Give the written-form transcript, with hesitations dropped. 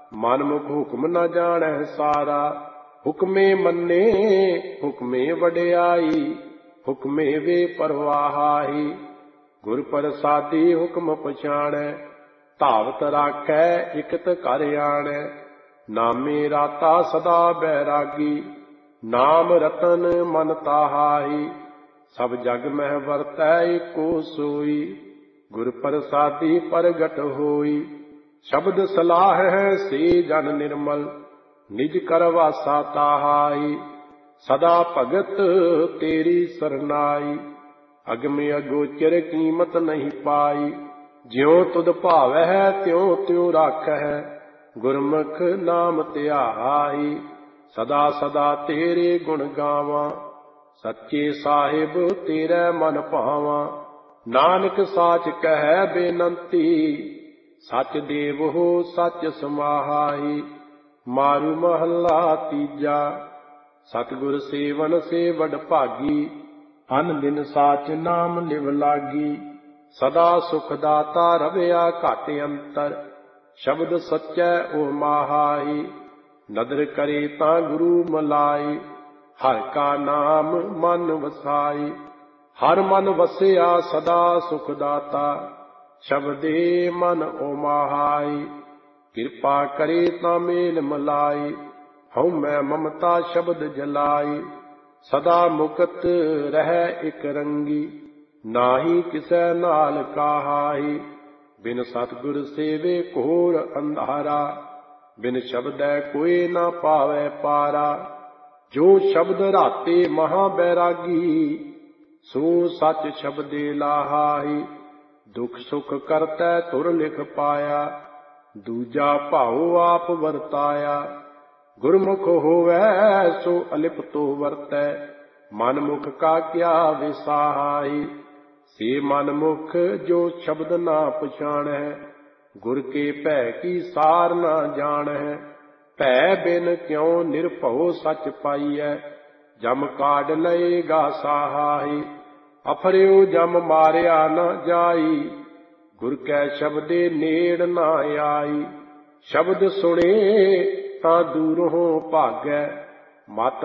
ਮਨ ਮੁਖ ਹੁਕਮ ਨ ਜਾਣੈ ਸਾਰਾ। ਹੁਕਮੇ ਮੰਨੇ ਹੁਕਮੇ ਵਡਿਆਈ, ਹੁਕਮੇ ਵੇ ਪਰਵਾਹਾਈ। ਗੁਰ ਪ੍ਰਸਾਦੀ ਹੁਕਮ ਪਛਾਣੈ, ਧਾਵਤ ਰਾਖੈ ਇਕਤ ਘਰ ਆਣੈ। ਨਾਮੇ ਰਾਤਾ ਸਦਾ ਬੈਰਾਗੀ, ਨਾਮ ਰਤਨ ਮਨ ਤਾਹਾਈ। ਸਭ ਜਗ ਮਹਿ ਵਰਤੈ ਏਕੋ ਸੋਈ, ਗੁਰ ਪ੍ਰਸਾਦੀ ਪ੍ਰਗਟ ਹੋਈ। ਸ਼ਬਦ ਸਲਾਹ ਹੈ ਸੇ ਜਨ ਨਿਰਮਲ, ਨਿਜ ਕਰ ਵਾਸਾ ਤਾਹਾਈ। ਸਦਾ ਭਗਤ ਤੇਰੀ ਸਰਨਾਈ, ਅਗਮ ਅਗੋਚਰ ਕੀਮਤ ਨਹੀਂ ਪਾਈ। ਜਿਉ ਤੁਧ ਭਾਵੈ ਤਿਉ ਤਿਉ ਰਾਖੈ, ਗੁਰਮੁਖ ਨਾਮ ਧਿਆਈ। ਸਦਾ ਸਦਾ ਤੇਰੇ ਗੁਣ ਗਾਵਾਂ, ਸੱਚੇ ਸਾਹਿਬ ਤੇਰੇ ਮਨ ਭਾਵਾਂ। ਨਾਨਕ ਸਾਚ ਕਹੈ ਬੇਨੰਤੀ, ਸਚ ਦੇਵੋ ਸਚ ਸਮਾਹਾਈ। ਮਾਰੂ ਮਹੱਲਾ ਤੀਜਾ। ਸਤਿਗੁਰ ਸੇਵਨ ਸੇ ਵਡ ਭਾਗੀ, ਅਨ ਦਿਨ ਸਾਚ ਨਾਮ ਲਿਵ ਲਾਗੀ। ਸਦਾ ਸੁਖ ਦਾਤਾ ਰਵਿਆ ਘਟ ਅੰਤਰ, ਸ਼ਬਦ ਸੱਚੈ ਓ ਮਾਹਾਈ। ਨਦਰ ਕਰੇ ਤਾਂ ਗੁਰੂ ਮਲਾਈ, ਹਰਿ ਕਾ ਨਾਮ ਮਨ ਵਸਾਈ। ਹਰ ਮਨ ਵਸਿਆ ਸਦਾ ਸੁਖ ਦਾਤਾ, ਸ਼ਬਦੇ ਮਨ ਓ ਮਾਹਾਈ। ਕਿਰਪਾ ਕਰੇ ਤਾਂ ਮੇਲ ਮਲਾਈ, ਹਉ ਮੈਂ ਮਮਤਾ ਸ਼ਬਦ ਜਲਾਈ। ਸਦਾ ਮੁਕਤ ਰਹਿ ਇਕ ਰੰਗੀ, ਨਾਹੀ ਕਿਸੈ ਨਾਲ ਕਾਹਾਈ। ਬਿਨ ਸਤਿਗੁਰ ਸੇਵੇ ਘੋਰ ਅੰਧਾਰਾ, ਬਿਨ ਸ਼ਬਦੈ ਕੋਇ ਨਾ ਪਾਵੈ ਪਾਰਾ। ਜੋ ਸ਼ਬਦ ਰਾਤੇ ਮਹਾ ਬੈਰਾਗੀ, ਸੋ ਸੱਚ ਸ਼ਬਦੇ ਲਾਹਾਈ। ਦੁਖ ਸੁਖ ਕਰਤੈ ਧੁਰ ਲਿਖ ਪਾਇਆ, ਦੂਜਾ ਭਾਉ ਆਪ ਵਰਤਾਇਆ। ਗੁਰਮੁਖ ਹੋਵੈ ਸੋ ਅਲਿਪਤੋ ਵਰਤੈ, ਮਨ ਮੁਖ ਕਾ ਕਿਆ ਵਿਸਾਹਾਈ। ਸੇ ਮਨ ਮੁਖ ਜੋ ਸ਼ਬਦ ਨਾ ਪਛਾਣੈ, ਗੁਰ ਕੇ ਭੈ ਕੀ ਸਾਰ ਨਾ ਜਾਣੈ। ਭੈ ਬਿਨ ਕਿਉ ਨਿਰਭਉ ਸਚ ਪਾਈਐ, ਜਮ ਕਾਢ ਲਏਗਾ ਸਾਹਾਈ। ਅਫਰਿਓ ਜਮ ਮਾਰਿਆ ਨਾ ਜਾਈ, ਗੁਰ ਕੈ ਸ਼ਬਦੇ ਨੇੜ ਨਾ ਆਈ। ਸ਼ਬਦ ਸੁਣੇ ਤਾਂ ਦੂਰੋਂ ਭਾਗੈ, ਮਤ